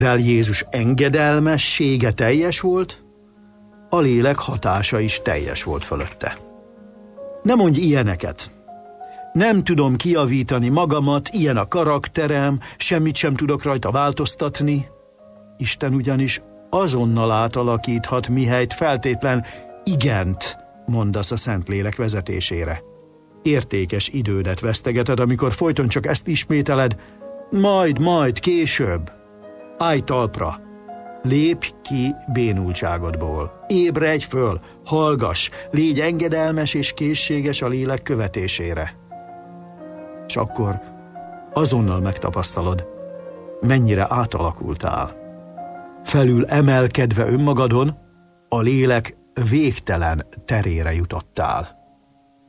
Mivel Jézus engedelmessége teljes volt, a lélek hatása is teljes volt fölötte. Ne mondj ilyeneket! Nem tudom kijavítani magamat, ilyen a karakterem, semmit sem tudok rajta változtatni. Isten ugyanis azonnal átalakíthat, mihelyt feltétlen igent mondasz a Szentlélek vezetésére. Értékes idődet vesztegeted, amikor folyton csak ezt ismételed, majd, később. Állj talpra, lépj ki bénultságodból, ébredj föl, hallgass, légy engedelmes és készséges a lélek követésére. És akkor azonnal megtapasztalod, mennyire átalakultál. Felül emelkedve önmagadon, a lélek végtelen terére jutottál.